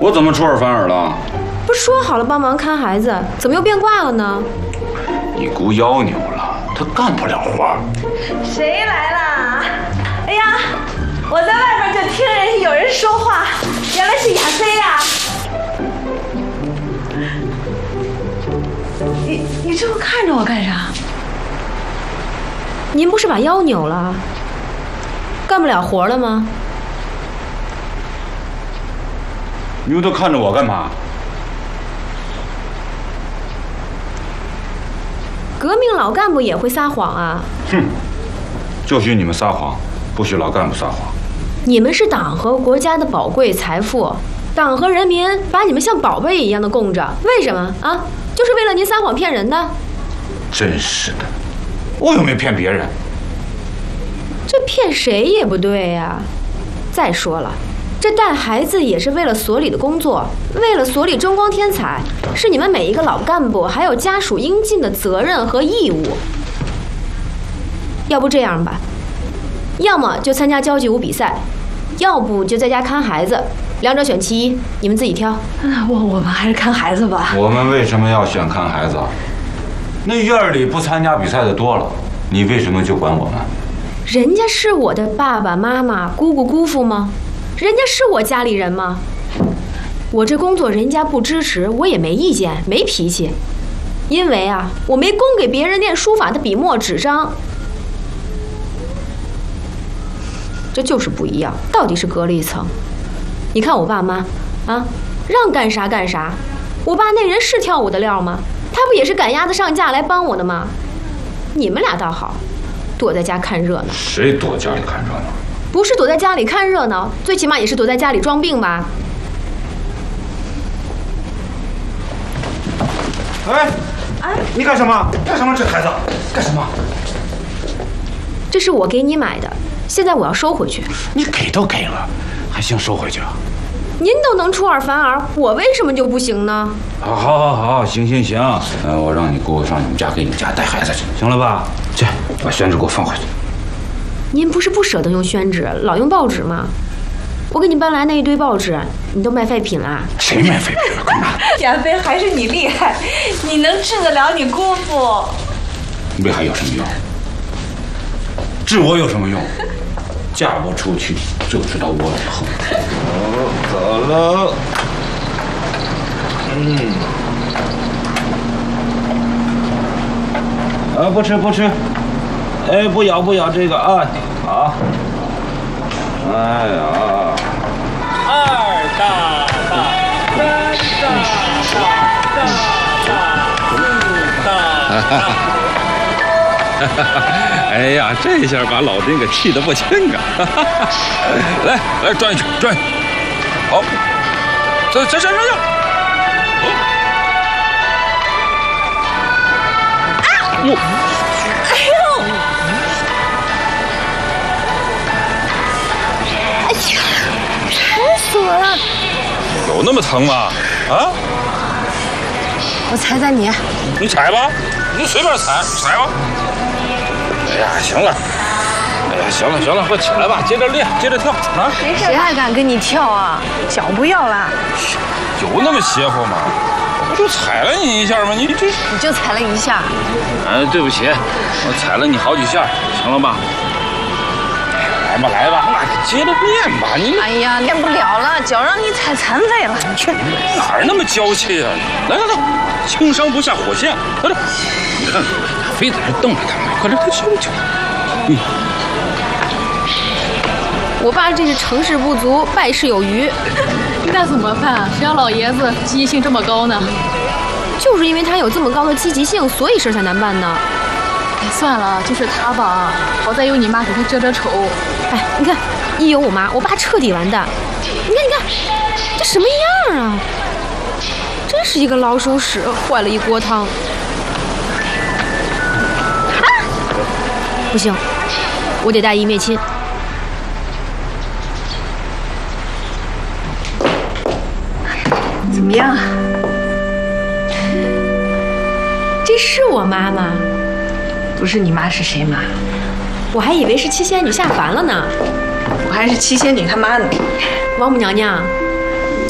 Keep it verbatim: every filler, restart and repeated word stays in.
我怎么出尔反尔了？ 不是说好了帮忙看孩子，怎么又变卦了呢？ 你姑腰扭了，她干不了活。 谁来啦？哎呀，我在外面就听人有人说话，原来是亚飞呀！你你这么看着我干啥？ 您不是把腰扭了，干不了活了吗？ 你们都看着我干嘛？ 革命老干部也会撒谎啊！ 哼，就许你们撒谎，不许老干部撒谎。 你们是党和国家的宝贵财富，党和人民把你们像宝贝一样的供着，为什么啊？就是为了您撒谎骗人的。 真是的，我又没骗别人。 这骗谁也不对呀。再说了，这带孩子也是为了所里的工作，为了所里争光添彩，是你们每一个老干部还有家属应尽的责任和义务。要不这样吧，要么就参加交际舞比赛，要不就在家看孩子，两者选其一，你们自己挑。 那我我们还是看孩子吧。 我们为什么要选看孩子？那院里不参加比赛的多了，你为什么就管我们？ 人家是我的爸爸妈妈、姑姑姑父吗？人家是我家里人吗？我这工作人家不支持，我也没意见，没脾气。因为啊，我没供给别人练书法的笔墨纸张。这就是不一样，到底是隔了一层。你看我爸妈啊，让干啥干啥。我爸那人是跳舞的料吗？他不也是赶鸭子上架来帮我的吗？你们俩倒好，躲在家看热闹。 谁躲家里看热闹？ 不是躲在家里看热闹，最起码也是躲在家里装病吧。 哎，哎，你干什么？干什么？这孩子干什么？ 这是我给你买的，现在我要收回去。 你给都给了，还想收回去啊？ 您都能出尔反尔，我为什么就不行呢？ 好，好，好，好，行行行，呃，我让你姑上你们家给你们家带孩子去，行了吧？去，把宣纸给我放回去。 您不是不舍得用宣纸，老用报纸吗？我给你搬来那一堆报纸，你都卖废品啦？ 谁卖废品了？干嘛？ 亚飞还是你厉害，你能治得了你姑父？ 为还有什么用？治我有什么用？嫁我出去就知道我以后。走了。嗯。啊，不吃不吃。哎，不咬不咬这个啊！好。哎呀。 二大大，三大大，大大大。哎呀，这下把老丁给气得不轻啊！来来，转一圈，转一圈。好，这这这这这。哟！ 哎呦！哎呀，疼死我了！ 有那么疼吗？啊？ 我踩踩你。 你踩吧，你随便踩，踩吧。哎呀，行了，哎呀，行了行了，快起来吧，接着练，接着跳啊！ 谁还敢跟你跳啊？脚不要了？ 有那么邪乎吗？我就踩了你一下嘛，你这你就踩了一下。 哎，对不起，我踩了你好几下，行了吧？来吧来吧，那接着练吧，你。 哎呀，练不了了，脚让你踩残废了。 你去哪儿那么娇气啊？来来来，轻伤不下火线，来来，你看非在这瞪着干嘛？快点，快去去。嗯。 我爸这是成事不足，败事有余。 那怎么办？谁让老爷子积极性这么高呢？ 就是因为他有这么高的积极性，所以事才难办呢。 哎，算了，就是他吧，好在有你妈给他遮遮丑。 哎，你看，一有我妈，我爸彻底完蛋。你看，你看，这什么样啊？真是一个老鼠屎，坏了一锅汤。啊！不行，我得带一灭亲。 怎么样？ 这是我妈吗？ 不是你妈是谁妈？ 我还以为是七仙女下凡了呢。 我还是七仙女他妈呢。 王母娘娘。